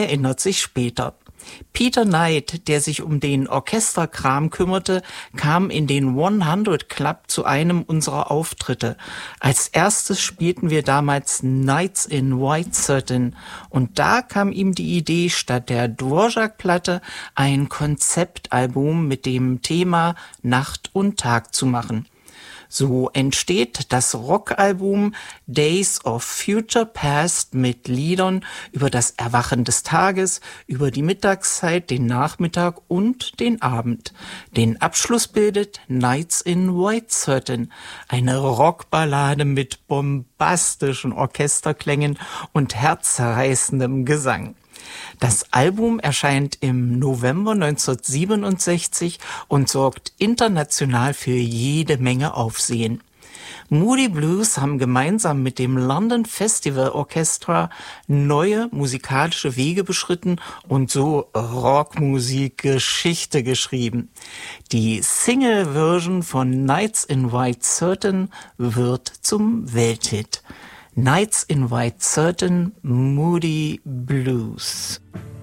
erinnert sich später. Peter Knight, der sich um den Orchesterkram kümmerte, kam in den 100 Club zu einem unserer Auftritte. Als erstes spielten wir damals Nights in White Satin und da kam ihm die Idee, statt der Dvorak-Platte ein Konzeptalbum mit dem Thema Nacht und Tag zu machen. So entsteht das Rockalbum Days of Future Past mit Liedern über das Erwachen des Tages, über die Mittagszeit, den Nachmittag und den Abend. Den Abschluss bildet Nights in White Satin, eine Rockballade mit bombastischen Orchesterklängen und herzzerreißendem Gesang. Das Album erscheint im November 1967 und sorgt international für jede Menge Aufsehen. Moody Blues haben gemeinsam mit dem London Festival Orchestra neue musikalische Wege beschritten und so Rockmusik-Geschichte geschrieben. Die Single-Version von Nights in White Satin wird zum Welthit. Nights in White Satin, Moody Blues.